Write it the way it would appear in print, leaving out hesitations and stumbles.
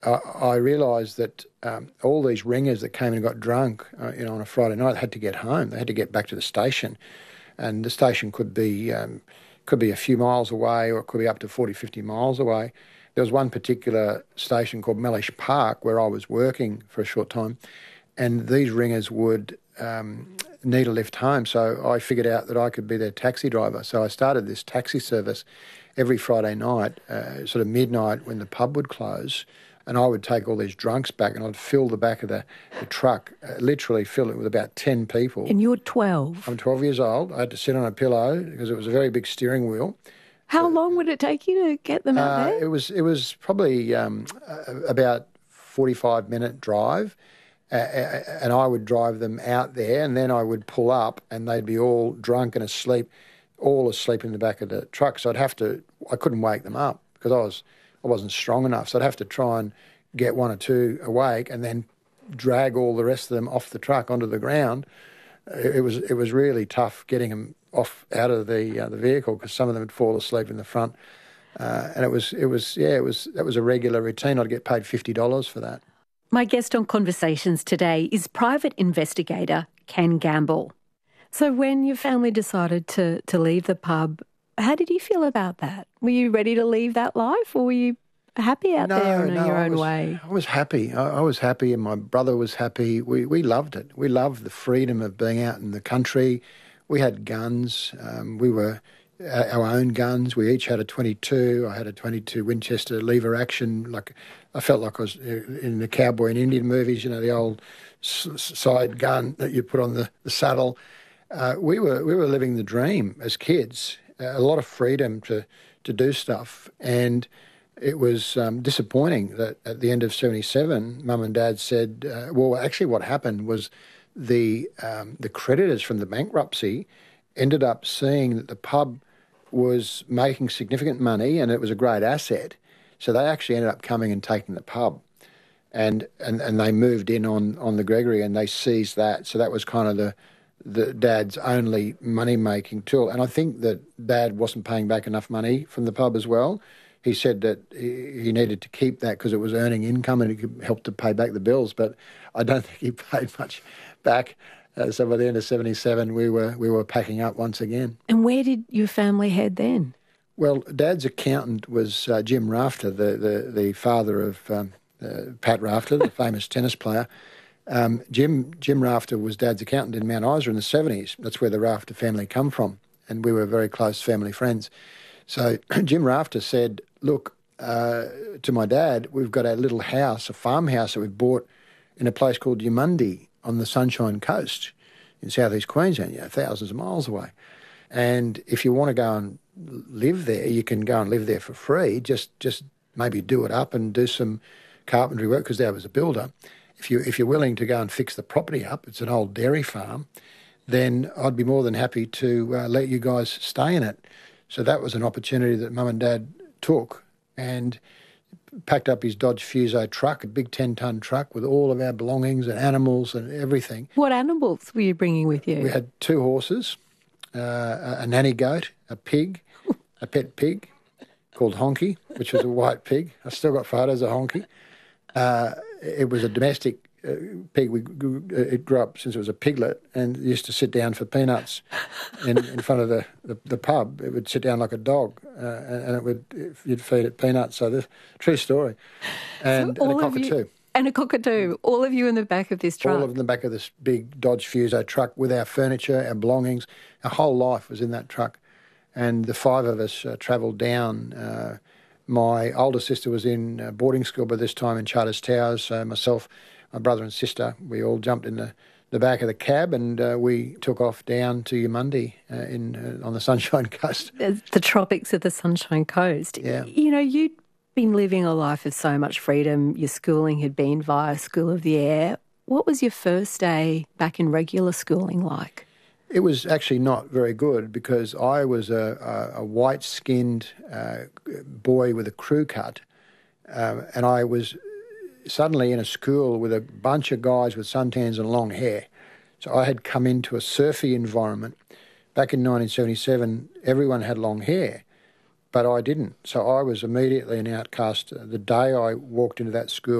I realised that all these ringers that came in and got drunk, on a Friday night had to get home. They had to get back to the station, and the station could be a few miles away, or it could be up to 40, 50 miles away. There was one particular station called Mellish Park where I was working for a short time, and these ringers would need a lift home. So I figured out that I could be their taxi driver. So I started this taxi service every Friday night, sort of midnight when the pub would close, and I would take all these drunks back and I'd fill the back of the truck, literally fill it with about 10 people. And you're 12? I'm 12 years old. I had to sit on a pillow because it was a very big steering wheel. How long would it take you to get them out there? It was probably about 45-minute drive, and I would drive them out there, and then I would pull up and they'd be all drunk and asleep, all asleep in the back of the truck. So I couldn't wake them up because I wasn't strong enough. So I'd have to try and get one or two awake and then drag all the rest of them off the truck onto the ground. It was really tough getting them out of the vehicle because some of them would fall asleep in the front, and that was a regular routine. I'd get paid $50 for that. My guest on Conversations today is private investigator Ken Gamble. So when your family decided to leave the pub, how did you feel about that? Were you ready to leave that life, or were you happy out there in your own way? I was happy. I was happy, and my brother was happy. We loved it. We loved the freedom of being out in the country. We had guns. We were our own guns. We each had a .22. I had a .22 Winchester lever action. Like I felt like I was in the cowboy and Indian movies. The old side gun that you put on the saddle. We were living the dream as kids. A lot of freedom to do stuff, and it was disappointing that at the end of 1977, Mum and Dad said, actually what happened was the creditors from the bankruptcy ended up seeing that the pub was making significant money and it was a great asset. So they actually ended up coming and taking the pub, and they moved in on the Gregory and they seized that. So that was kind of the Dad's only money-making tool. And I think that Dad wasn't paying back enough money from the pub as well. He said that he needed to keep that because it was earning income and it could help to pay back the bills. But I don't think he paid much back. So by the end of 1977, we were packing up once again. And where did your family head then? Well, Dad's accountant was Jim Rafter, the father of Pat Rafter, the famous tennis player. Jim Rafter was Dad's accountant in Mount Isa in the 70s. That's where the Rafter family come from, and we were very close family friends. So Jim Rafter said, look, to my dad, we've got a little house, a farmhouse that we've bought in a place called Yamundi on the Sunshine Coast in southeast Queensland, thousands of miles away. And if you want to go and live there, you can go and live there for free. Just maybe do it up and do some carpentry work, because Dad was a builder. If you're willing to go and fix the property up, it's an old dairy farm, then I'd be more than happy to let you guys stay in it. So that was an opportunity that Mum and Dad took, and packed up his Dodge Fuso truck, a big 10-tonne truck with all of our belongings and animals and everything. What animals were you bringing with you? We had 2 horses, a nanny goat, a pig, a pet pig called Honky, which was a white pig. I still got photos of Honky. It was a domestic pig. It grew up since it was a piglet and used to sit down for peanuts in front of the pub. It would sit down like a dog, and you'd feed it peanuts. So the true story. And a cockatoo. And a cockatoo. All of you in the back of this truck. All of them in the back of this big Dodge Fuso truck with our furniture, our belongings. Our whole life was in that truck. And the 5 of us travelled down. My older sister was in boarding school by this time in Charters Towers. So myself, my brother and sister, we all jumped in the back of the cab and we took off down to Yamundi on the Sunshine Coast. The tropics of the Sunshine Coast. Yeah. You'd been living a life of so much freedom. Your schooling had been via School of the Air. What was your first day back in regular schooling like? It was actually not very good because I was a white-skinned boy with a crew cut, and I was suddenly in a school with a bunch of guys with suntans and long hair. So I had come into a surfy environment. Back in 1977, everyone had long hair. but I didn't. So I was immediately an outcast the day I walked into that school.